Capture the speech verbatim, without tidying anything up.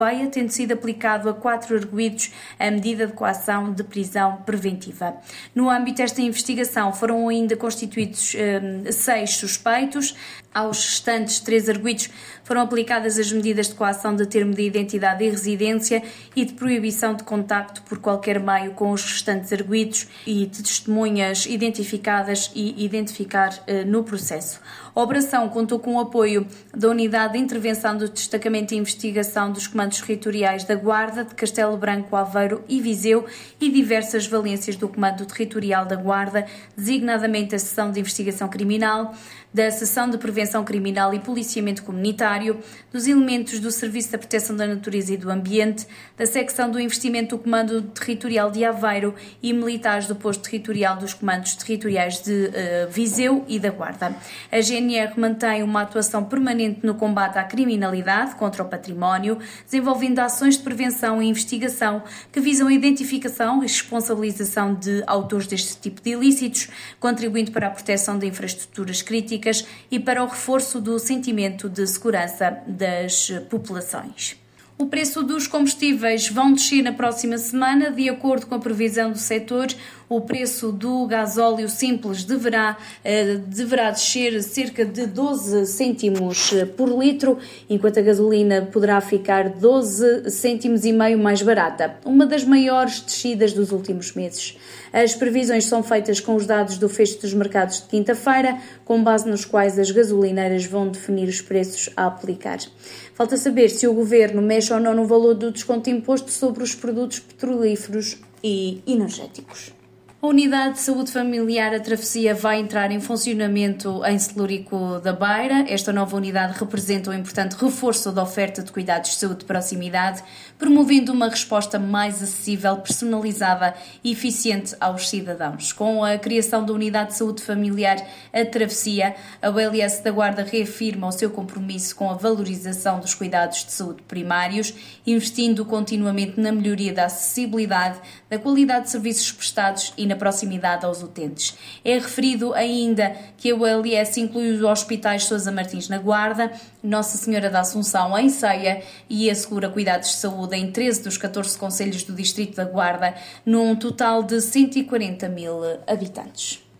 Baia, tendo sido aplicado a quatro arguidos a medida de coação de prisão preventiva. No âmbito desta investigação foram ainda constituídos eh, seis suspeitos. Aos restantes três arguidos foram aplicadas as medidas de coação de termo de identidade e residência e de proibição de contacto por qualquer meio com os restantes arguidos e de testemunhas identificadas e identificar eh, no processo. A operação contou com o apoio da Unidade de Intervenção do Destacamento de Investigação dos Comandos Territoriais da Guarda de Castelo Branco, Aveiro e Viseu e diversas valências do Comando Territorial da Guarda, designadamente a Seção de Investigação Criminal, da Seção de Prevenção Criminal e Policiamento Comunitário, dos elementos do Serviço da Proteção da Natureza e do Ambiente, da Secção do Investimento do Comando Territorial de Aveiro e militares do Posto Territorial dos Comandos Territoriais de uh, Viseu e da Guarda. A G N R mantém uma atuação permanente no combate à criminalidade contra o património, desenvolvendo ações de prevenção e investigação que visam a identificação e responsabilização de autores deste tipo de ilícitos, contribuindo para a proteção de infraestruturas críticas e para o reforço do sentimento de segurança das populações. O preço dos combustíveis vão descer na próxima semana, de acordo com a previsão do setor. O preço do gasóleo simples deverá, eh, deverá descer cerca de doze cêntimos por litro, enquanto a gasolina poderá ficar doze cêntimos e meio mais barata, uma das maiores descidas dos últimos meses. As previsões são feitas com os dados do fecho dos mercados de quinta-feira, com base nos quais as gasolineiras vão definir os preços a aplicar. Falta saber se o Governo mexe ou não no valor do desconto de imposto sobre os produtos petrolíferos e energéticos. A Unidade de Saúde Familiar A Travessia vai entrar em funcionamento em Celurico da Beira. Esta nova unidade representa um importante reforço da oferta de cuidados de saúde de proximidade, promovendo uma resposta mais acessível, personalizada e eficiente aos cidadãos. Com a criação da Unidade de Saúde Familiar A Travessia, a U L S da Guarda reafirma o seu compromisso com a valorização dos cuidados de saúde primários, investindo continuamente na melhoria da acessibilidade, da qualidade de serviços prestados e na proximidade aos utentes. É referido ainda que a U L S inclui os hospitais Sousa Martins na Guarda, Nossa Senhora da Assunção em Ceia e assegura cuidados de saúde em treze dos catorze concelhos do Distrito da Guarda, num total de cento e quarenta mil habitantes.